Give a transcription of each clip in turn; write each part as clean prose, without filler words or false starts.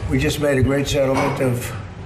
We just made a great settlement of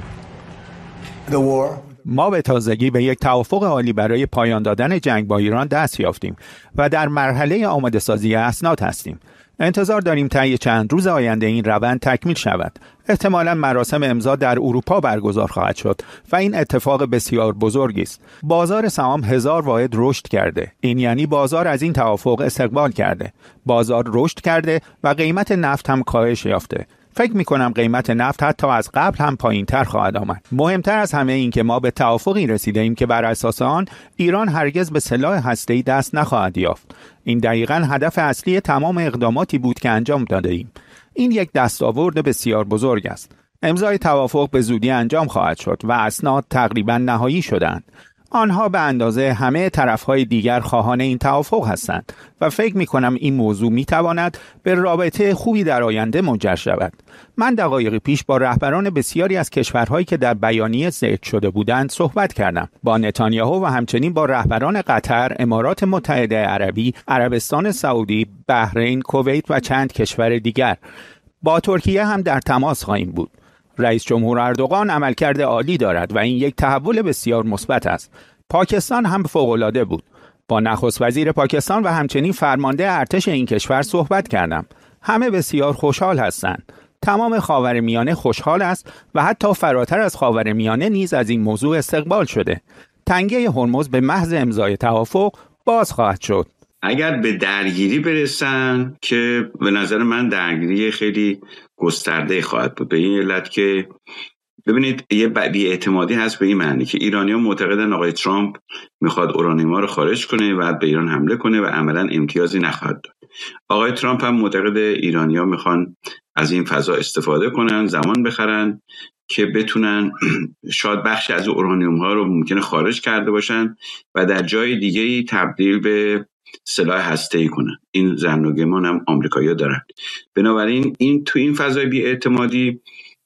the war. ما به تازگی به یک توافق عالی برای پایان دادن جنگ با ایران دست یافتیم و در مرحله آماده سازی اسناد هستیم. انتظار داریم طی چند روز آینده این روند تکمیل شود. احتمالاً مراسم امضا در اروپا برگزار خواهد شد و این اتفاق بسیار بزرگی است. بازار سهام 1000 واحد رشد کرده. این یعنی بازار از این توافق استقبال کرده. بازار رشد کرده و قیمت نفت هم کاهش یافته. فکر می‌کنم قیمت نفت حتی از قبل هم پایین‌تر خواهد آمد. مهمتر از همه این که ما به توافقی رسیدیم که بر اساس آن ایران هرگز به سلاح هسته‌ای دست نخواهد یافت. این دقیقاً هدف اصلی تمام اقداماتی بود که انجام داده‌ایم. این یک دستاورد بسیار بزرگ است. امضای توافق به زودی انجام خواهد شد و اسناد تقریباً نهایی شدند. آنها به اندازه همه طرفهای دیگر خواهان این توافق هستند و فکر می‌کنم این موضوع می‌تواند به رابطه خوبی در آینده منجر شود. من دقایقی پیش با رهبران بسیاری از کشورهایی که در بیانیه ذکر شده بودند صحبت کردم. با نتانیاهو و همچنین با رهبران قطر، امارات متحده عربی، عربستان سعودی، بحرین، کویت و چند کشور دیگر. با ترکیه هم در تماس خواهیم بود. رئیس جمهور اردوغان عملکرد عالی دارد و این یک تحول بسیار مثبت است. پاکستان هم فوق‌العاده بود. با نخست وزیر پاکستان و همچنین فرمانده ارتش این کشور صحبت کردم. همه بسیار خوشحال هستند. تمام خاورمیانه خوشحال است و حتی فراتر از خاورمیانه نیز از این موضوع استقبال شده. تنگه هرمز به محض امضای توافق باز خواهد شد. اگر به درگیری برسن که به نظر من درگیری خیلی گسترده خواهد بود، به این علت که ببینید یه بی‌اعتمادی هست به این معنی که ایرانیان معتقدن آقای ترامپ میخواد اورانیوم رو خارج کنه و به ایران حمله کنه و عملاً امتیازی نخواهد داد. آقای ترامپ هم معتقد ایرانیان میخوان از این فضا استفاده کنن، زمان بخرن که بتونن شاید بخشی از اورانیوم ها رو ممکنه خارج کرده باشن و در جای دیگه‌ای تبدیل به سلاح هسته‌ای کنن. این ظن و گمان هم آمریکایی‌ها دارن. بنابراین این تو این فضای بی‌اعتمادی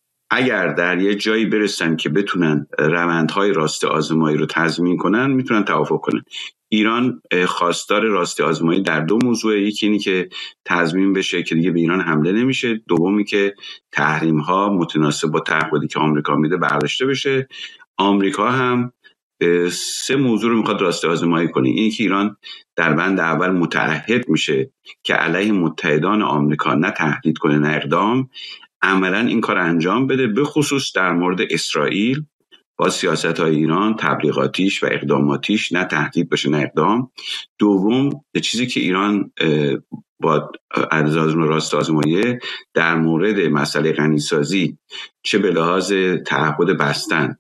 اگر در یه جایی برسن که بتونن روندهای راست آزمایی رو تضمین کنن، میتونن توافق کنن. ایران خواستار راست آزمایی در دو موضوع، یکی اینی که تضمین بشه که دیگه به ایران حمله نمیشه، دومی که تحریم ها متناسب با تعهدی که آمریکا میده برداشته بشه. آمریکا هم سه موضوع رو میخواد راست آزمایی کنه. اینی که ایران در بند اول متعهد میشه که علیه متحدان آمریکا نه تهدید کنه نه اقدام، عملا این کار انجام بده، به خصوص در مورد اسرائیل با سیاست‌های ایران، تبلیغاتیش و اقداماتیش، نه تهدید باشه نه اقدام. دوم، چیزی که ایران با عزازم راست آزمایه در مورد مسئله غنیسازی چه به لحاظ تعهد بستن،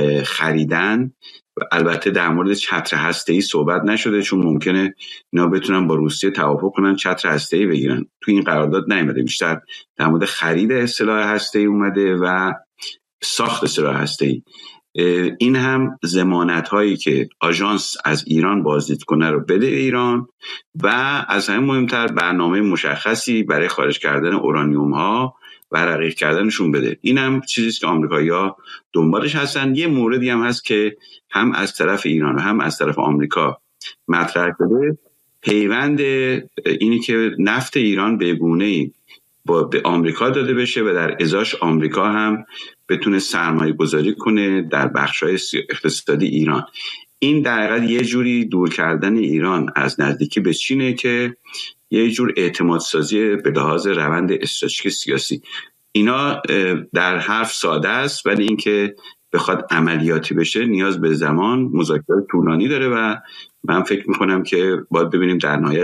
خریدن، البته در مورد چتر هسته‌ای صحبت نشده چون ممکنه اینا بتونن با روسیه توافق کنن چتر هسته‌ای بگیرن. تو این قرارداد نیامده، بیشتر در مورد خرید سلاح هسته‌ای اومده و ساخت سلاح هسته‌ای. این هم ضمانت هایی که آژانس از ایران بازدید کنه رو بده ایران و از همه مهمتر برنامه مشخصی برای خارج کردن اورانیوم ها و رقیق کردنشون بده. این هم چیزیست که آمریکایی‌ها دنبالش هستن. یه موردی هم هست که هم از طرف ایران و هم از طرف آمریکا مطرح شده، پیوند اینی که نفت ایران به گونه‌ای به آمریکا داده بشه و در ازاش آمریکا هم بتونه سرمایه گذاری کنه در بخش‌های اقتصادی ایران. این در حقیقت یه جوری دور کردن ایران از نزدیکی به چینه که یه جور اعتماد سازی به لحاظ روند استراتژیک سیاسی. اینا در حرف ساده است، ولی اینکه بخواد عملیاتی بشه نیاز به زمان، مذاکرات طولانی داره و من فکر میکنم که باید ببینیم در نهایت